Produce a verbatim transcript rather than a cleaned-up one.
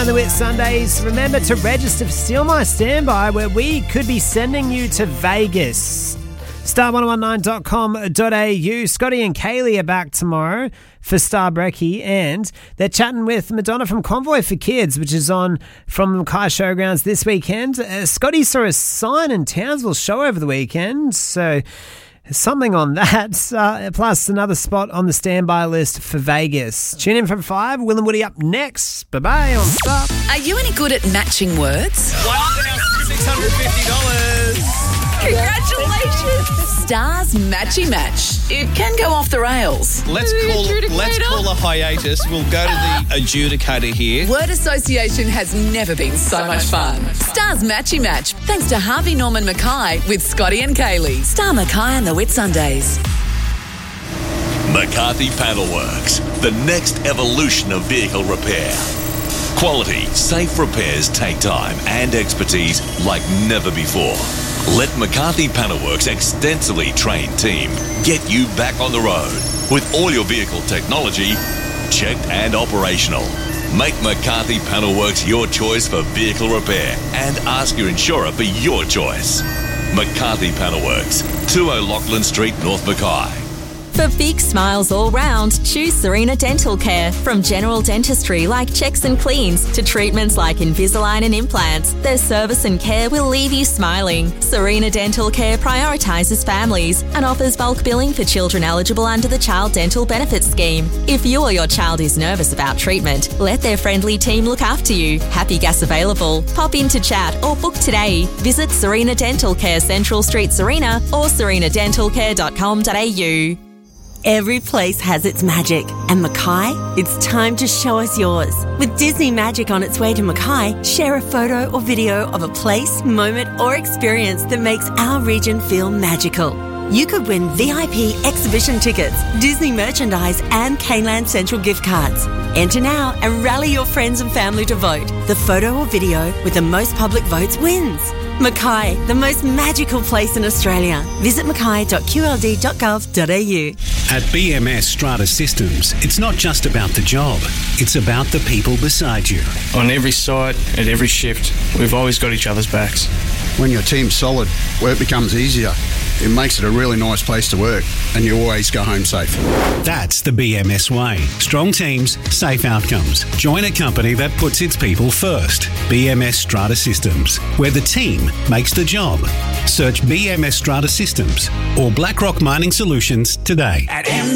and the Wit Sundays. Remember to register for Steal My Standby, where we could be sending you to Vegas. star one nineteen dot com dot a u. Scotty and Kaylee are back tomorrow for Star Brekkie, and they're chatting with Madonna from Convoy for Kids, which is on from Mackay Showgrounds this weekend. Uh, Scotty saw a sign in Townsville show over the weekend, so something on that, uh, plus another spot on the standby list for Vegas. Tune in from five. Will and Woody up next. Bye-bye on Stop. Are you any good at matching words? one thousand six hundred fifty dollars. Congratulations! Stars Matchy Match. It can go off the rails. Let's call let's call a hiatus. We'll go to the adjudicator here. Word association has never been so much fun. Stars Matchy Match, thanks to Harvey Norman Mackay with Scotty and Kaylee. Star Mackay and the Wit Sundays. McCarthy Panelworks, the next evolution of vehicle repair. Quality, safe repairs take time and expertise like never before. Let McCarthy Panelworks' extensively trained team get you back on the road with all your vehicle technology checked and operational. Make McCarthy Panelworks your choice for vehicle repair and ask your insurer for your choice. McCarthy Panelworks, two O'Loughlin Street, North Mackay. For big smiles all round, choose Serena Dental Care. From general dentistry like checks and cleans to treatments like Invisalign and implants, their service and care will leave you smiling. Serena Dental Care prioritises families and offers bulk billing for children eligible under the Child Dental Benefits Scheme. If you or your child is nervous about treatment, let their friendly team look after you. Happy gas available. Pop in to chat or book today. Visit Serena Dental Care, Central Street, Serena, or serena dental care dot com dot a u. Every place has its magic, and Mackay, it's time to show us yours. With Disney Magic on its way to Mackay, share a photo or video of a place, moment, or experience that makes our region feel magical. You could win V I P exhibition tickets, Disney merchandise, and Caneland Central gift cards. Enter now and rally your friends and family to vote. The photo or video with the most public votes wins. Mackay, the most magical place in Australia. Visit mackay dot q l d dot gov dot a u. At B M S Strata Systems, it's not just about the job, it's about the people beside you. On every site, at every shift, we've always got each other's backs. When your team's solid, work becomes easier. It makes it a really nice place to work, and you always go home safe. That's the B M S way. Strong teams, safe outcomes. Join a company that puts its people first. B M S Strata Systems, where the team makes the job. Search B M S Strata Systems or BlackRock Mining Solutions today. At M-